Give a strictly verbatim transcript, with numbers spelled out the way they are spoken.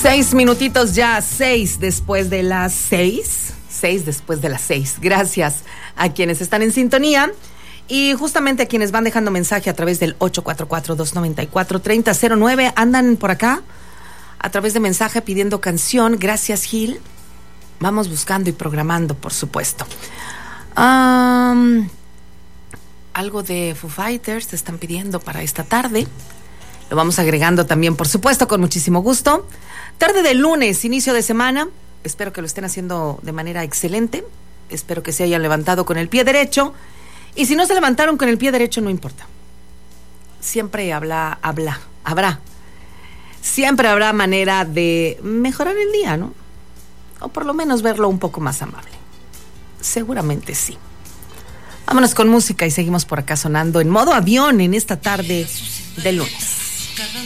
Seis minutitos ya, seis después de las seis. Seis después de las seis. Gracias a quienes están en sintonía y justamente a quienes van dejando mensaje a través del ocho cuatro cuatro, dos nueve cuatro, tres cero cero nueve. Andan por acá a través de mensaje pidiendo canción. Gracias, Gil. Vamos buscando y programando, por supuesto. Um, algo de Foo Fighters te están pidiendo para esta tarde. Lo vamos agregando también, por supuesto, con muchísimo gusto. Tarde de lunes, inicio de semana. Espero que lo estén haciendo de manera excelente. Espero que se hayan levantado con el pie derecho. Y si no se levantaron con el pie derecho, no importa. Siempre habla, habla, habrá. Siempre habrá manera de mejorar el día, ¿no? O por lo menos verlo un poco más amable. Seguramente sí. Vámonos con música y seguimos por acá sonando en modo avión en esta tarde de lunes.